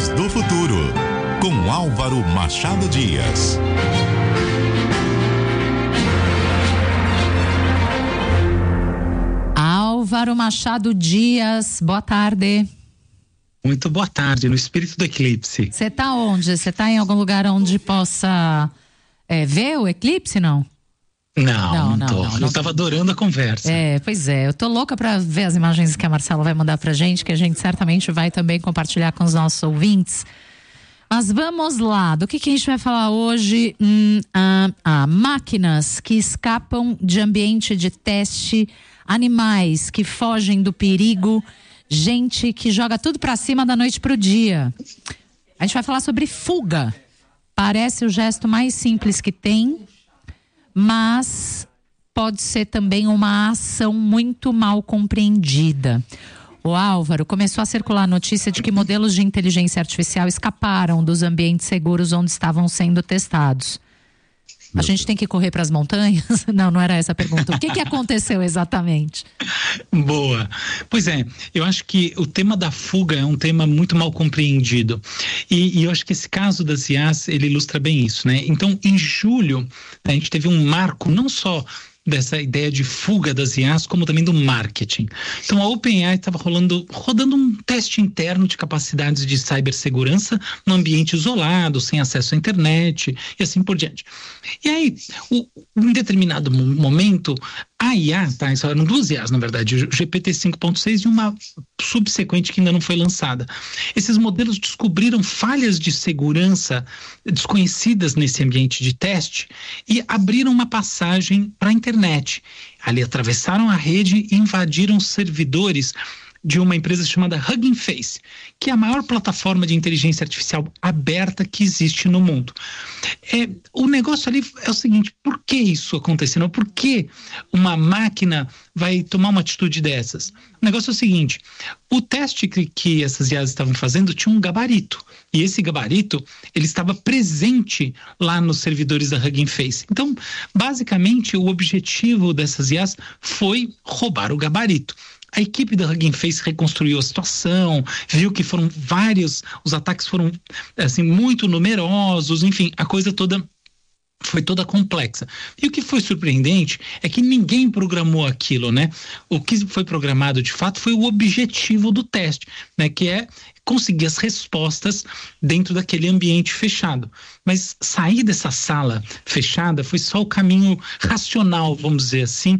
Voz do Futuro, com Álvaro Machado Dias. Álvaro Machado Dias, boa tarde. Muito boa tarde, no espírito do eclipse. Você tá onde? Você tá em algum lugar onde possa ver o eclipse, não? Não tô. Eu tava adorando a conversa. Pois é, eu tô louca pra ver as imagens que a Marcela vai mandar pra gente, que a gente certamente vai também compartilhar com os nossos ouvintes. Mas vamos lá, do que a gente vai falar hoje? Máquinas que escapam de ambiente de teste, animais que fogem do perigo, gente que joga tudo pra cima da noite pro dia. A gente vai falar sobre fuga. Parece o gesto mais simples que tem, mas pode ser também uma ação muito mal compreendida. O Álvaro, começou a circular a notícia de que modelos de inteligência artificial escaparam dos ambientes seguros onde estavam sendo testados. A gente tem que correr para as montanhas? Não era essa a pergunta. O que aconteceu exatamente? Boa. Pois é, eu acho que o tema da fuga é um tema muito mal compreendido. E eu acho que esse caso das IAs, ele ilustra bem isso, né? Então, em julho, a gente teve um marco, não só dessa ideia de fuga das IAs, como também do marketing. Então a OpenAI estava rodando um teste interno de capacidades de cibersegurança num ambiente isolado, sem acesso à internet e assim por diante. E aí, em determinado momento, a IA, isso eram duas IAs na verdade, o GPT 5.6 e uma subsequente que ainda não foi lançada. Esses modelos descobriram falhas de segurança desconhecidas nesse ambiente de teste e abriram uma passagem para a internet. Ali atravessaram a rede e invadiram servidores de uma empresa chamada Hugging Face, que é a maior plataforma de inteligência artificial aberta que existe no mundo. O negócio ali é o seguinte: por que isso acontecendo? Por que uma máquina vai tomar uma atitude dessas? O negócio é o seguinte: o teste que essas IAs estavam fazendo tinha um gabarito, e esse gabarito ele estava presente lá nos servidores da Hugging Face. Então, basicamente, o objetivo dessas IAs foi roubar o gabarito. A equipe da Hugging Face reconstruiu a situação, viu que foram os ataques foram assim muito numerosos, enfim, a coisa toda foi toda complexa. E o que foi surpreendente é que ninguém programou aquilo, né? O que foi programado de fato foi o objetivo do teste, né? Que é conseguir as respostas dentro daquele ambiente fechado. Mas sair dessa sala fechada foi só o caminho racional, vamos dizer assim,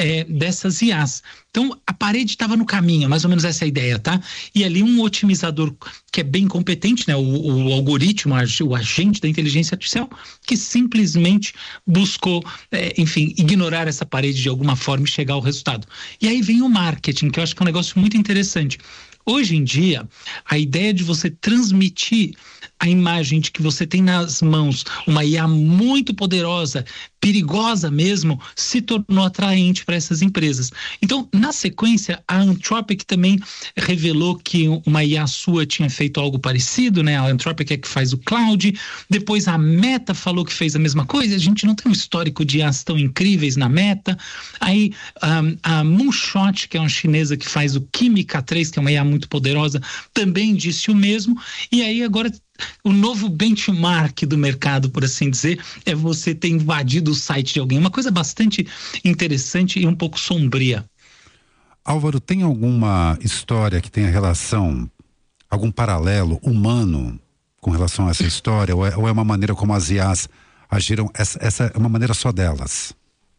dessas IAs. Então, a parede estava no caminho, mais ou menos essa é a ideia, tá? E ali um otimizador que é bem competente, né? O algoritmo, o agente da inteligência artificial, que simplesmente buscou, ignorar essa parede de alguma forma e chegar ao resultado. E aí vem o marketing, que eu acho que é um negócio muito interessante. Hoje em dia, a ideia de você transmitir a imagem de que você tem nas mãos uma IA muito poderosa, perigosa mesmo, se tornou atraente para essas empresas. Então, na sequência, a Anthropic também revelou que uma IA sua tinha feito algo parecido, né? A Anthropic é que faz o cloud. Depois a Meta falou que fez a mesma coisa. A gente não tem um histórico de IAs tão incríveis na Meta. Aí a Moonshot, que é uma chinesa que faz o Kimi K3, que é uma IA muito poderosa, também disse o mesmo. E aí agora o novo benchmark do mercado, por assim dizer, é você ter invadido o site de alguém. Uma coisa bastante interessante e um pouco sombria. Álvaro, tem alguma história que tenha relação, algum paralelo humano com relação a essa história? Ou é uma maneira como as IAs agiram? Essa é uma maneira só delas?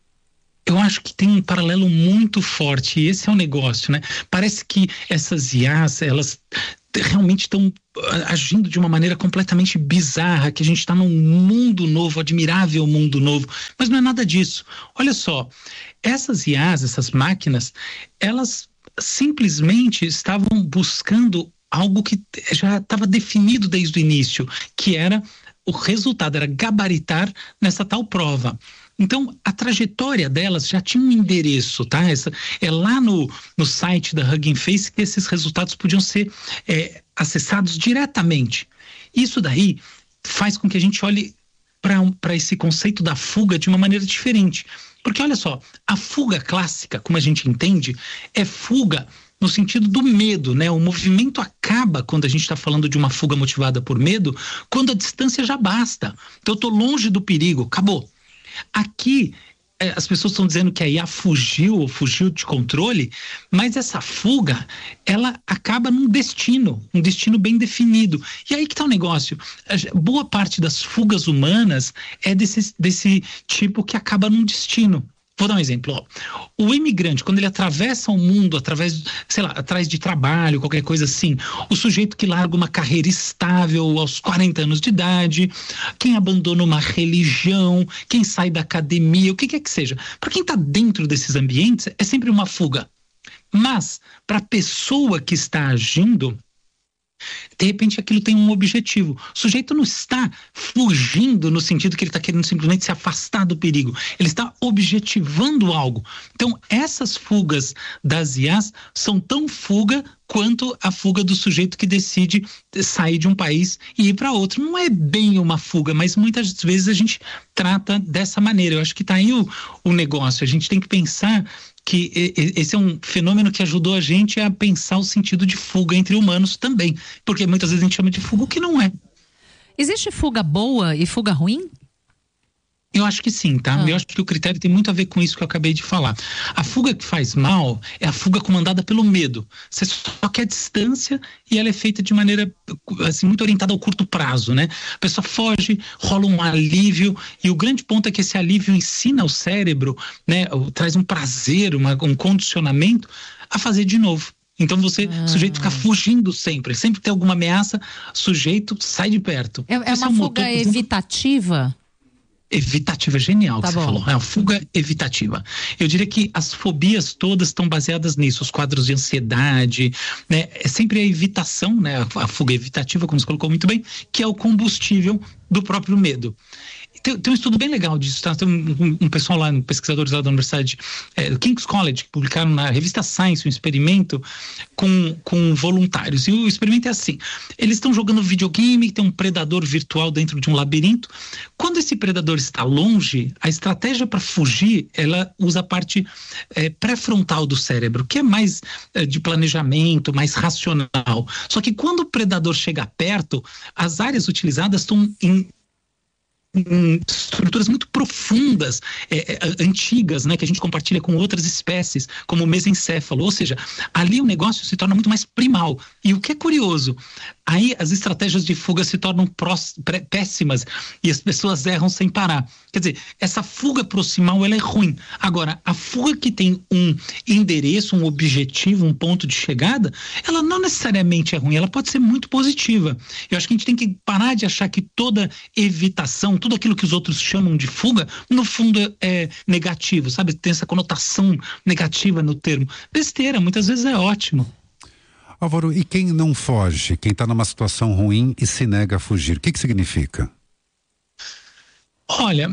Eu acho que tem um paralelo muito forte, e esse é o negócio, né? Parece que essas IAs, elas realmente estão agindo de uma maneira completamente bizarra, que a gente está num mundo novo, admirável mundo novo, mas não é nada disso. Olha só, essas IAs, essas máquinas, elas simplesmente estavam buscando algo que já estava definido desde o início, que era o resultado, era gabaritar nessa tal prova. Então, a trajetória delas já tinha um endereço, tá? É lá no site da Hugging Face que esses resultados podiam ser acessados diretamente. Isso daí faz com que a gente olhe para esse conceito da fuga de uma maneira diferente. Porque, olha só, a fuga clássica, como a gente entende, é fuga no sentido do medo, né? O movimento acaba quando a gente está falando de uma fuga motivada por medo, quando a distância já basta. Então eu estou longe do perigo, acabou. Aqui as pessoas estão dizendo que a IA fugiu de controle, mas essa fuga, ela acaba num destino, um destino bem definido. E aí que tá o negócio. Boa parte das fugas humanas é desse tipo que acaba num destino. Vou dar um exemplo, ó. O imigrante, quando ele atravessa o mundo através, sei lá, atrás de trabalho, qualquer coisa assim, o sujeito que larga uma carreira estável aos 40 anos de idade, quem abandona uma religião, quem sai da academia, o que quer que seja. Para quem está dentro desses ambientes, é sempre uma fuga. Mas, para a pessoa que está agindo, de repente aquilo tem um objetivo. O sujeito não está fugindo no sentido que ele está querendo simplesmente se afastar do perigo. Ele está objetivando algo. Então, essas fugas das IAs são tão fuga quanto a fuga do sujeito que decide sair de um país e ir para outro. Não é bem uma fuga, mas muitas vezes a gente trata dessa maneira. Eu acho que está aí o negócio. A gente tem que pensar que esse é um fenômeno que ajudou a gente a pensar o sentido de fuga entre humanos também, porque muitas vezes a gente chama de fuga o que não é. Existe fuga boa e fuga ruim? Eu acho que sim, tá? Eu acho que o critério tem muito a ver com isso que eu acabei de falar. A fuga que faz mal é a fuga comandada pelo medo. Você só quer distância e ela é feita de maneira assim, muito orientada ao curto prazo, né? A pessoa foge, rola um alívio e o grande ponto é que esse alívio ensina o cérebro, né? Traz um prazer, um condicionamento a fazer de novo. Então o sujeito fica fugindo sempre que tem alguma ameaça, o sujeito sai de perto. É uma fuga evitativa? Evitativa, genial que você falou. É uma fuga evitativa. Eu diria que as fobias todas estão baseadas nisso, os quadros de ansiedade, né? É sempre a evitação, né? A fuga evitativa, como você colocou muito bem, que é o combustível do próprio medo. Tem um estudo bem legal disso, tá? Tem um pessoal lá, pesquisadores lá da Universidade do King's College, que publicaram na revista Science um experimento com voluntários. E o experimento é assim: eles estão jogando videogame, tem um predador virtual dentro de um labirinto. Quando esse predador está longe, a estratégia para fugir, ela usa a parte pré-frontal do cérebro, que é mais de planejamento, mais racional. Só que quando o predador chega perto, as áreas utilizadas estão em estruturas muito profundas, antigas, né, que a gente compartilha com outras espécies, como o mesencéfalo, ou seja, ali o negócio se torna muito mais primal. E o que é curioso, aí as estratégias de fuga se tornam péssimas e as pessoas erram sem parar. Quer dizer, essa fuga proximal, ela é ruim. Agora, a fuga que tem um endereço, um objetivo, um ponto de chegada, ela não necessariamente é ruim, ela pode ser muito positiva. Eu acho que a gente tem que parar de achar que toda evitação, tudo aquilo que os outros chamam de fuga, no fundo é negativo, sabe? Tem essa conotação negativa no termo. Besteira, muitas vezes é ótimo. Álvaro, e quem não foge? Quem está numa situação ruim e se nega a fugir? O que significa? Olha,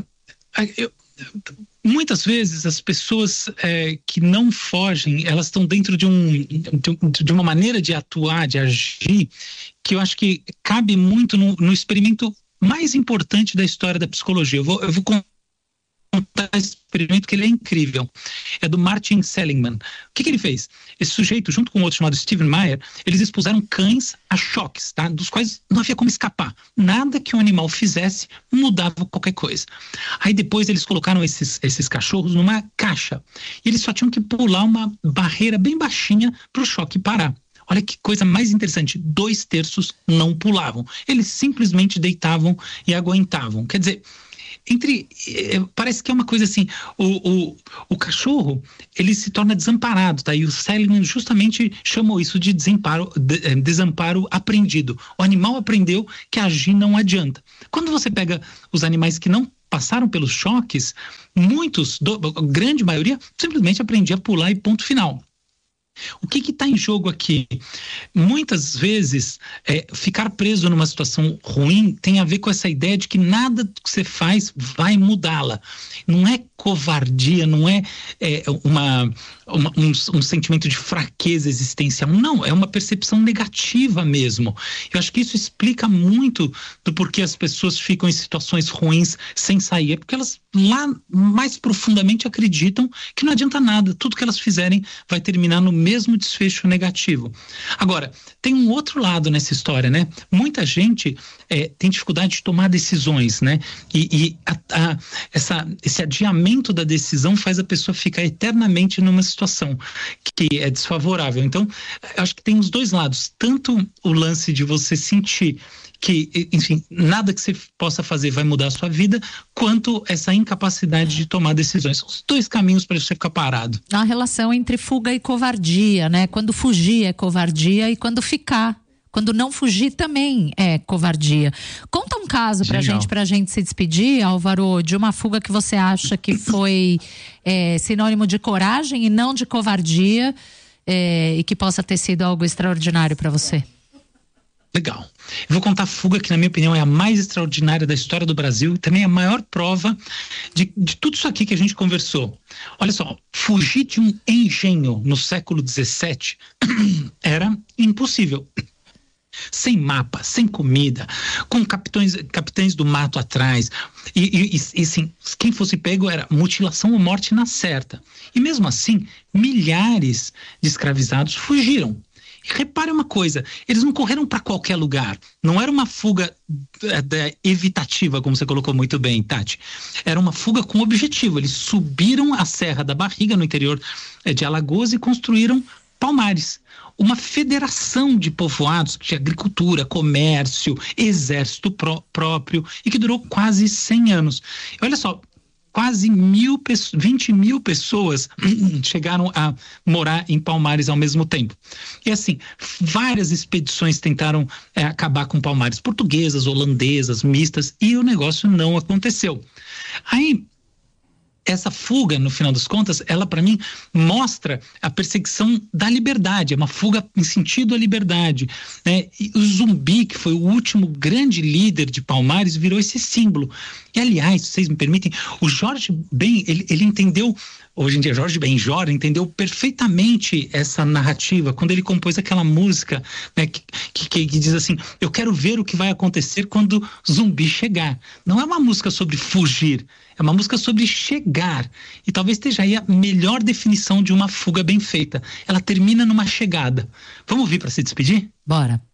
muitas vezes as pessoas que não fogem, elas estão dentro de uma maneira de atuar, de agir, que eu acho que cabe muito no experimento mais importante da história da psicologia. Eu vou contar esse experimento que ele é incrível. É do Martin Seligman. O que ele fez? Esse sujeito, junto com outro chamado Stephen Meyer, eles expuseram cães a choques, tá? Dos quais não havia como escapar. Nada que o animal fizesse mudava qualquer coisa. Aí depois eles colocaram esses cachorros numa caixa. E eles só tinham que pular uma barreira bem baixinha para o choque parar. Olha que coisa mais interessante, 2/3 não pulavam. Eles simplesmente deitavam e aguentavam. Quer dizer, parece que é uma coisa assim, o cachorro, ele se torna desamparado, tá? E o Seligman justamente chamou isso de desamparo aprendido. O animal aprendeu que agir não adianta. Quando você pega os animais que não passaram pelos choques, a grande maioria, simplesmente aprendia a pular e ponto final. O que está em jogo aqui? Muitas vezes, ficar preso numa situação ruim tem a ver com essa ideia de que nada que você faz vai mudá-la. Não é covardia, não é um sentimento de fraqueza existencial. Não, é uma percepção negativa mesmo. Eu acho que isso explica muito do porquê as pessoas ficam em situações ruins sem sair. É porque elas lá mais profundamente acreditam que não adianta nada. Tudo que elas fizerem vai terminar no mesmo desfecho negativo. Agora, tem um outro lado nessa história, né? Muita gente tem dificuldade de tomar decisões, né? Esse adiamento da decisão faz a pessoa ficar eternamente numa situação que é desfavorável. Então, eu acho que tem os dois lados. Tanto o lance de você sentir que, enfim, nada que você possa fazer vai mudar a sua vida, quanto essa incapacidade de tomar decisões. São os dois caminhos para você ficar parado. A relação entre fuga e covardia, né? Quando fugir é covardia e quando não fugir também é covardia. Conta um caso pra gente se despedir, Álvaro, de uma fuga que você acha que foi sinônimo de coragem e não de covardia, e que possa ter sido algo extraordinário para você. Legal. Eu vou contar a fuga que, na minha opinião, é a mais extraordinária da história do Brasil e também a maior prova de tudo isso aqui que a gente conversou. Olha só, fugir de um engenho no século XVII era impossível. Sem mapa, sem comida, com capitães do mato atrás. E assim, quem fosse pego era mutilação ou morte na certa. E mesmo assim, milhares de escravizados fugiram. Repare uma coisa, eles não correram para qualquer lugar, não era uma fuga evitativa, como você colocou muito bem, Tati. Era uma fuga com objetivo, eles subiram a Serra da Barriga, no interior de Alagoas, e construíram Palmares, uma federação de povoados de agricultura, comércio, exército próprio, e que durou quase 100 anos. E olha só, quase 20 mil pessoas chegaram a morar em Palmares ao mesmo tempo. E assim, várias expedições tentaram acabar com Palmares, portuguesas, holandesas, mistas, e o negócio não aconteceu. Aí, essa fuga, no final das contas, ela para mim mostra a perseguição da liberdade, é uma fuga em sentido à liberdade, né? E o Zumbi, que foi o último grande líder de Palmares, virou esse símbolo. E aliás, se vocês me permitem, o Jorge Ben, ele entendeu, hoje em dia Jorge Benjor entendeu perfeitamente essa narrativa quando ele compôs aquela música, né, que diz assim: eu quero ver o que vai acontecer quando Zumbi chegar. Não é uma música sobre fugir, é uma música sobre chegar. E talvez esteja aí a melhor definição de uma fuga bem feita. Ela termina numa chegada. Vamos ouvir para se despedir? Bora.